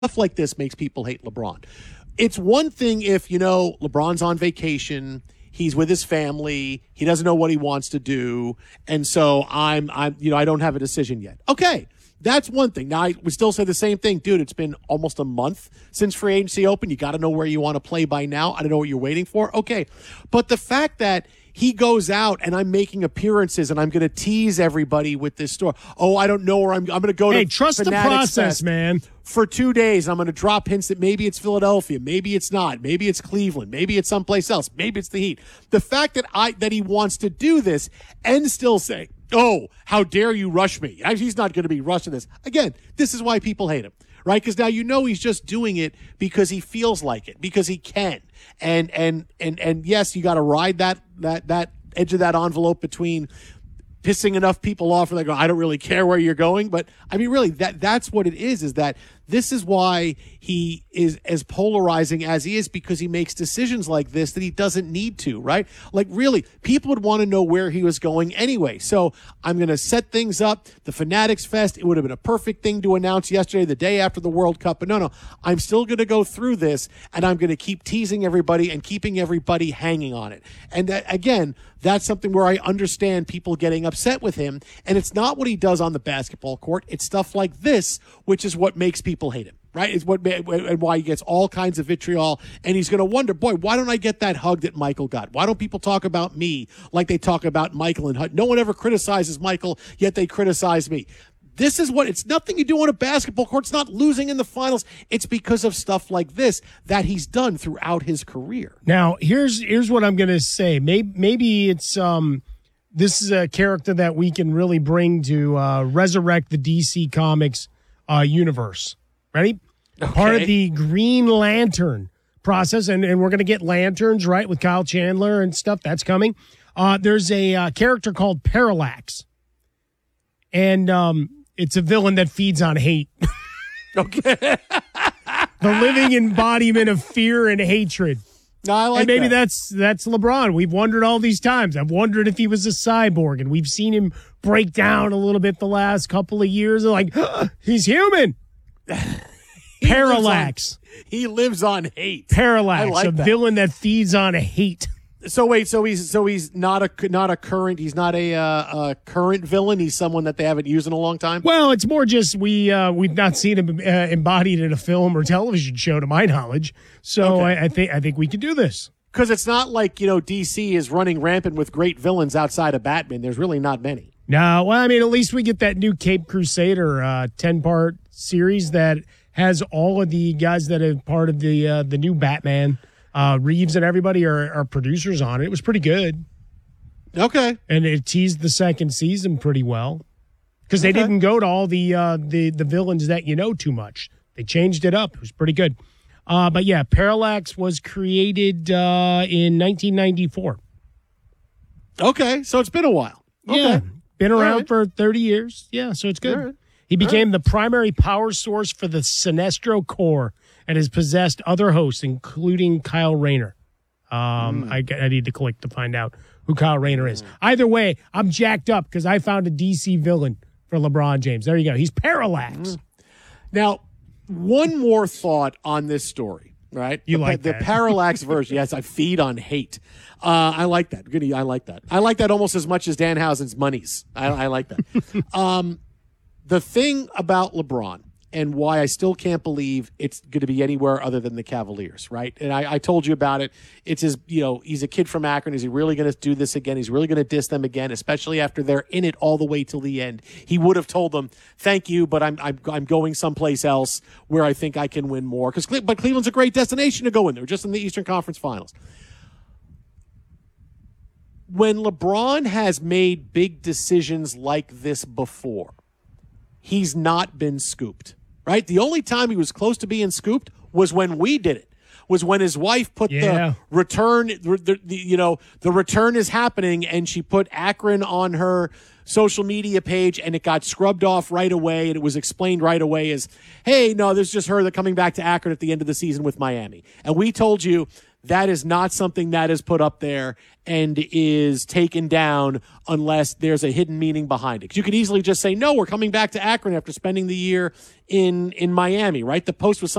Stuff like this makes people hate LeBron. It's one thing if, LeBron's on vacation, he's with his family, he doesn't know what he wants to do, and so I don't have a decision yet. Okay. That's one thing. Now, I would still say the same thing. Dude, it's been almost a month since free agency opened. You got to know where you want to play by now. I don't know what you're waiting for. Okay. But the fact that he goes out and I'm making appearances and I'm going to tease everybody with this story. Oh, I don't know where I'm going to go to trust Fanatics the process, Fest man. for 2 days. I'm going to drop hints that maybe it's Philadelphia, maybe it's not, maybe it's Cleveland, maybe it's someplace else, maybe it's the Heat. The fact that he wants to do this and still say, oh, how dare you rush me? He's not going to be rushing this. Again, this is why people hate him, right? Because now he's just doing it because he feels like it, because he can. And yes, you got to ride that edge of that envelope between pissing enough people off and they go, I don't really care where you're going. But I mean, really, that's what it is that this is why he is as polarizing as he is, because he makes decisions like this that he doesn't need to, right? Like, really, people would want to know where he was going anyway. So I'm going to set things up. The Fanatics Fest, it would have been a perfect thing to announce yesterday, the day after the World Cup. But no, I'm still going to go through this, and I'm going to keep teasing everybody and keeping everybody hanging on it. And again, that's something where I understand people getting upset with him. And it's not what he does on the basketball court. It's stuff like this, which is what makes people hate him, right? It's and why he gets all kinds of vitriol. And he's going to wonder, boy, why don't I get that hug that Michael got? Why don't people talk about me like they talk about Michael and Hud? No one ever criticizes Michael, yet they criticize me. This is it's nothing you do on a basketball court. It's not losing in the finals. It's because of stuff like this that he's done throughout his career. Now, here's what I'm going to say. Maybe it's this is a character that we can really bring to resurrect the DC Comics universe. Ready? Okay. Part of the Green Lantern process, and we're going to get lanterns, right, with Kyle Chandler and stuff. That's coming. There's a character called Parallax, and it's a villain that feeds on hate. Okay. The living embodiment of fear and hatred. No, I like and maybe that. that's LeBron. We've wondered all these times. I've wondered if he was a cyborg, and we've seen him break down a little bit the last couple of years. Like, he's human. Parallax. He lives on hate. Parallax, like a that. villain that feeds on hate. So wait, so he's not a current. He's not a current villain. He's someone that they haven't used in a long time. Well, it's more just we've not seen him embodied in a film or television show, to my knowledge. So okay. I think we can do this. Because it's not like DC is running rampant with great villains outside of Batman. There's really not many. No, well, I mean, at least we get that new Cape Crusader 10-part series that has all of the guys that are part of the new Batman. Reeves and everybody are producers on it. It was pretty good. Okay. And it teased the second season pretty well. Because they didn't go to all the villains that you know too much. They changed it up. It was pretty good. But yeah, Parallax was created in 1994. Okay, so it's been a while. Okay. Yeah, been around for 30 years. Yeah, so it's good. Right. He became the primary power source for the Sinestro Corps and has possessed other hosts, including Kyle Rayner. I need to click to find out who Kyle Rayner is. Either way, I'm jacked up because I found a DC villain for LeBron James. There you go. He's Parallax. Now, one more thought on this story, right? You like the that. Parallax version. Yes, I feed on hate. I like that. Goody, I like that. I like that almost as much as Danhausen's monies. I like that. The thing about LeBron and why I still can't believe it's going to be anywhere other than the Cavaliers, right? And I told you about it. It's his, he's a kid from Akron. Is he really going to do this again? He's really going to diss them again, especially after they're in it all the way till the end. He would have told them, "Thank you, but I'm going someplace else where I think I can win more." But Cleveland's a great destination to go in. They're just in the Eastern Conference Finals. When LeBron has made big decisions like this before, he's not been scooped, right? The only time he was close to being scooped was when we did it, was when his wife put the return, the return is happening, and she put Akron on her social media page, and it got scrubbed off right away, and it was explained right away as, hey, no, this is just her coming back to Akron at the end of the season with Miami. And we told you that is not something that is put up there and is taken down unless there's a hidden meaning behind it. 'Cause you could easily just say, no, we're coming back to Akron after spending the year in Miami, right? The post was